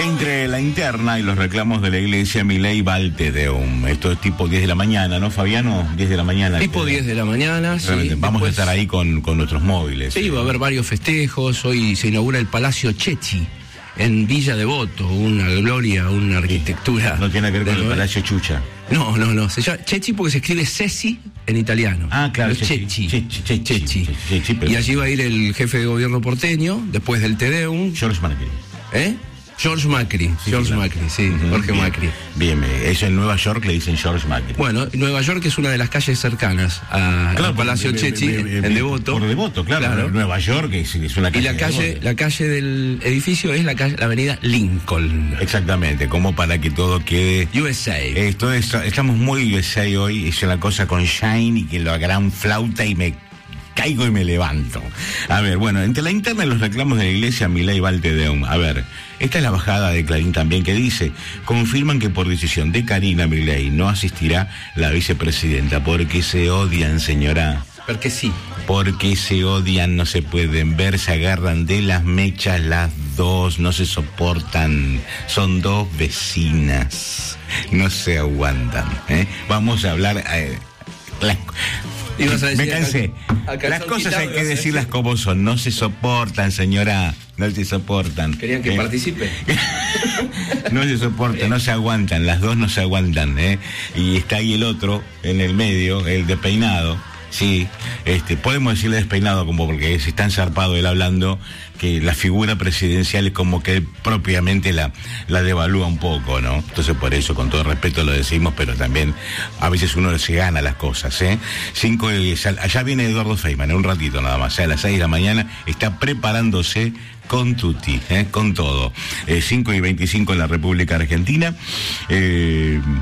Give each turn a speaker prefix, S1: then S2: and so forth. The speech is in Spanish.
S1: Entre la interna y los reclamos de la iglesia, Milei va al Te Deum. Esto es tipo 10 de la mañana, ¿no, Fabiano? 10 de la mañana.
S2: Tipo 10 de la mañana, sí.
S1: Vamos a estar ahí con nuestros móviles.
S2: Sí, va a haber varios festejos. Hoy se inaugura el Palacio Chechi en Villa Devoto, una gloria, una arquitectura.
S1: No tiene que ver con el Palacio Chucha.
S2: No, se llama Chechi porque se escribe Ceci en italiano.
S1: Ah, claro,
S2: Chechi.
S1: Chechi.
S2: Y allí va a ir el jefe de gobierno porteño, después del Te Deum.
S1: George Macri.
S2: George Macri, Jorge Macri.
S1: Bien, eso en Nueva York le dicen George Macri.
S2: Bueno, Nueva York es una de las calles cercanas al Palacio Chechi, en Devoto.
S1: Por Devoto, claro. Nueva York es una calle.
S2: Y la calle del edificio es la avenida Lincoln.
S1: Exactamente, como para que todo quede...
S2: USA.
S1: Estamos muy USA hoy, es una cosa con Shine y que la gran flauta y me... caigo y me levanto. A ver, bueno, entre la interna y los reclamos de la iglesia, Milei va al Te Deum. A ver, esta es la bajada de Clarín también, que dice: confirman que por decisión de Karina Milei no asistirá la vicepresidenta, porque se odian, señora.
S2: Porque sí.
S1: Porque se odian, no se pueden ver, se agarran de las mechas las dos, no se soportan. Son dos vecinas, no se aguantan. Vamos a hablar... me cansé. Las cosas hay que decirlas como son. No se soportan, señora. No se soportan.
S2: ¿Querían que participe?
S1: No se soportan, no se aguantan. Las dos no se aguantan. Y está ahí el otro en el medio, el de peinado. Sí, podemos decirle despeinado como porque se está enzarpado él hablando, que la figura presidencial es como que él propiamente la devalúa un poco, ¿no? Entonces por eso, con todo respeto lo decimos, pero también a veces uno se gana las cosas, 5:10, allá viene Eduardo Feynman, en un ratito nada más, a las 6 de la mañana, está preparándose con tutti, con todo. 5:25 en la República Argentina.